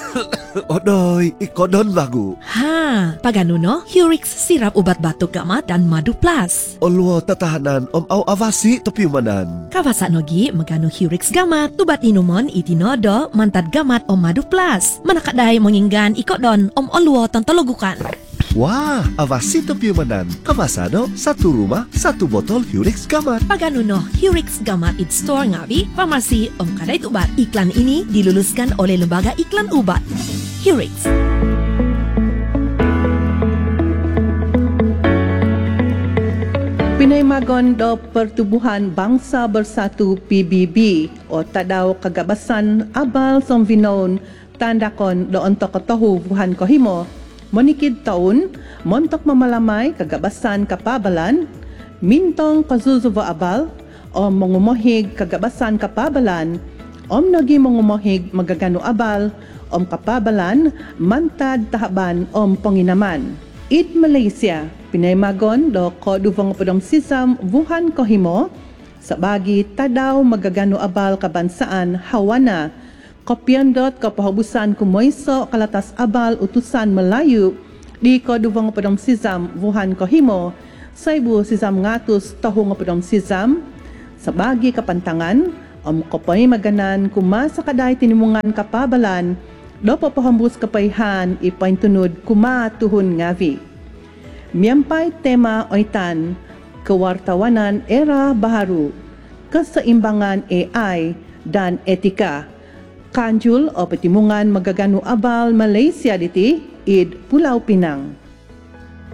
Odoy, ikodon lagu. Ha, pagano no? Hurix sirap ubat batuk gamat dan madu plus. Olwo tatahanan au avasi topiumanan. Kawasa nogi magano Hurix gamat, tubat inuman itinodo mantad gamat madu plus. Manakadai menginggan ikodon olwo tantologukan. Wah, avasi topiumanan. Kabasado, satu rumah, satu botol Hurix gamat. Pagano no, Hurix gamat it store ngabi, farmasi kadai ubat. Iklan ini diluluskan oleh Lembaga Iklan Ubat. Hurix. Pinaymagon do Pertubuhan Bangsa Bersatu PBB o Tadaw Kagabasan Abal Somvinon Tandakon do ontok kotohu buhan kohimo monikid taon montok mamalamay kagabasan kapabalan mintong kazuzuva abal o mangumohig kagabasan kapabalan nagi mangumohig magagano abal kapabalan mantad tahaban panginaman. It Malaysia, pinaymagon do koduvang podong sisam Wuhan Kohimo sa bagi tadaw magagano abal kabansaan Hawana kopyandot kapahabusan kumoyso kalatas abal utusan Melayu di koduvang podong sisam Wuhan Kohimo sa ibu sisam ngatus tahong podong sisam sa bagi kapantangan kopay maganan kumasa kaday tinimungan kapabalan do papahambus kapayhan ipaintunod kumatuhon ngavi. Miyampay tema oitan, kewartawanan era baharu, keseimbangan AI dan etika. Kanjul o petimungan magagano abal Malaysia diti, id Pulau Pinang.